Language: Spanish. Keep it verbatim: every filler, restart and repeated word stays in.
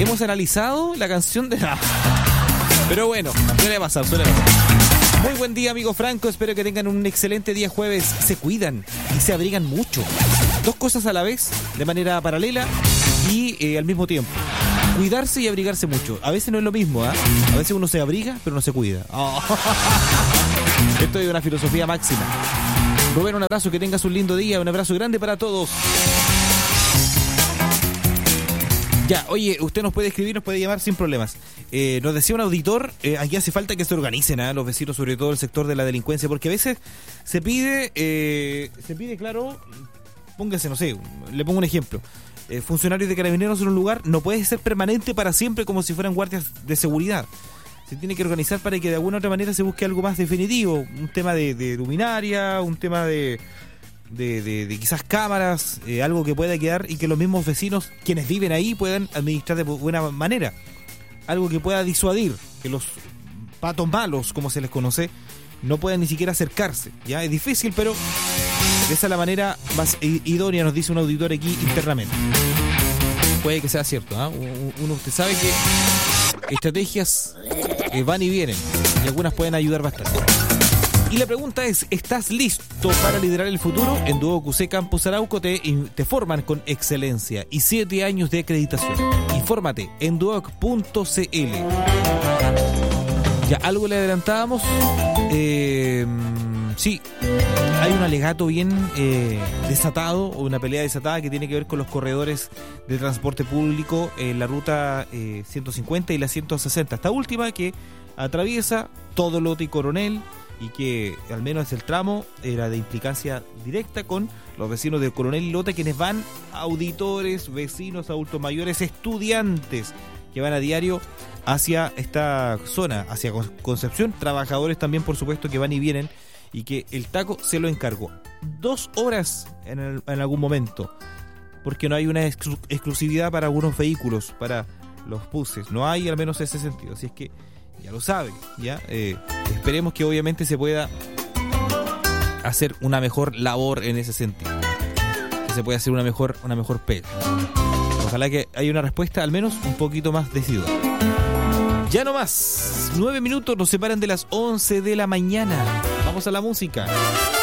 hemos analizado la canción de la... Pero bueno, suele pasar, suele pasar. Muy buen día, amigo Franco. Espero que tengan un excelente día jueves. Se cuidan y se abrigan mucho. Dos cosas a la vez, de manera paralela y eh, al mismo tiempo. Cuidarse y abrigarse mucho. A veces no es lo mismo, ¿eh? A veces uno se abriga, pero no se cuida. Oh. Esto es una filosofía máxima. Rubén, un abrazo, que tengas un lindo día. Un abrazo grande para todos. Ya, oye, usted nos puede escribir, nos puede llamar sin problemas. Eh, nos decía un auditor, eh, aquí hace falta que se organicen ¿eh? los vecinos, sobre todo el sector de la delincuencia, porque a veces se pide, eh, se pide, claro, póngase, no sé, le pongo un ejemplo. Eh, funcionarios de carabineros en un lugar no puede ser permanente para siempre como si fueran guardias de seguridad. Se tiene que organizar para que de alguna u otra manera se busque algo más definitivo, un tema de, de luminaria, un tema de... De, de, de quizás cámaras, eh, algo que pueda quedar y que los mismos vecinos, quienes viven ahí, puedan administrar de buena manera. Algo que pueda disuadir, que los patos malos, como se les conoce, no puedan ni siquiera acercarse. Ya es difícil, pero esa es la manera más idónea, nos dice un auditor aquí internamente. Puede que sea cierto, ¿eh? Uno, usted sabe que estrategias eh, van y vienen y algunas pueden ayudar bastante. Y la pregunta es, ¿estás listo para liderar el futuro? En Duoc U C Campus Arauco te, te forman con excelencia y siete años de acreditación. Infórmate en duoc punto c l. Ya, algo le adelantábamos. Eh, sí, hay un alegato bien eh, desatado, o una pelea desatada que tiene que ver con los corredores de transporte público en la ruta eh, ciento cincuenta y la ciento sesenta. Esta última que atraviesa todo Lote y Coronel, y que al menos el tramo era de implicancia directa con los vecinos de Coronel y Lota, quienes van, auditores, vecinos, adultos mayores, estudiantes que van a diario hacia esta zona, hacia Concepción, trabajadores también, por supuesto, que van y vienen, y que el taco se lo encargó. Dos horas en, el, en algún momento, porque no hay una exclu- exclusividad para algunos vehículos, para los buses, no hay al menos ese sentido, así es que ya lo saben, ya eh, esperemos que obviamente se pueda hacer una mejor labor en ese sentido, que se pueda hacer una mejor una mejor pega. Ojalá que haya una respuesta al menos un poquito más decidida. Ya no más, nueve minutos nos separan de las once de la mañana. Vamos a la música.